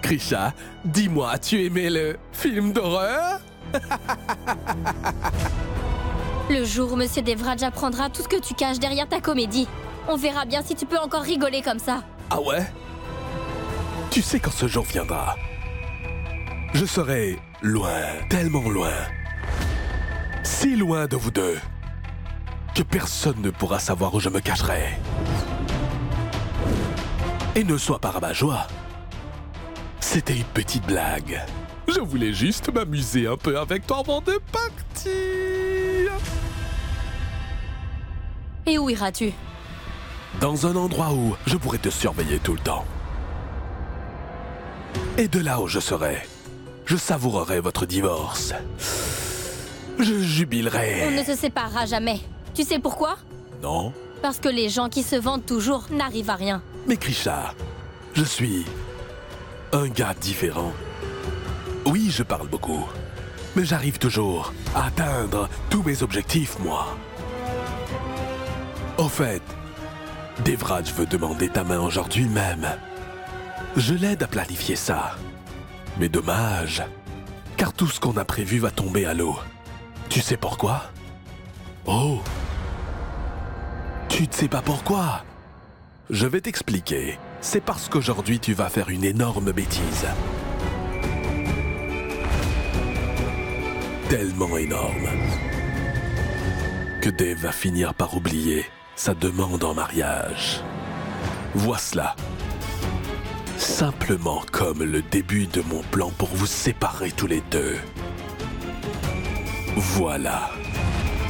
Krisha, dis-moi, as-tu aimé le film d'horreur? Le jour où Monsieur Devraj apprendra tout ce que tu caches derrière ta comédie, on verra bien si tu peux encore rigoler comme ça. Ah ouais? Tu sais quand ce jour viendra, je serai loin, tellement loin, si loin de vous deux, que personne ne pourra savoir où je me cacherai. Et ne sois pas rabat-joie. C'était une petite blague. Je voulais juste m'amuser un peu avec toi avant de partir. Et où iras-tu? Dans un endroit où je pourrais te surveiller tout le temps. Et de là où je serai, je savourerai votre divorce. Je jubilerai. On ne se séparera jamais. Tu sais pourquoi? Non? Parce que les gens qui se vendent toujours n'arrivent à rien. Mais Krisha, je suis un gars différent. Oui, je parle beaucoup, mais j'arrive toujours à atteindre tous mes objectifs, moi. Au fait, Devraj veut demander ta main aujourd'hui même. Je l'aide à planifier ça. Mais dommage, car tout ce qu'on a prévu va tomber à l'eau. Tu sais pourquoi? Oh! Tu ne sais pas pourquoi? Je vais t'expliquer. C'est parce qu'aujourd'hui tu vas faire une énorme bêtise. Tellement énorme que Dave va finir par oublier sa demande en mariage. Vois cela. Simplement comme le début de mon plan pour vous séparer tous les deux. Voilà.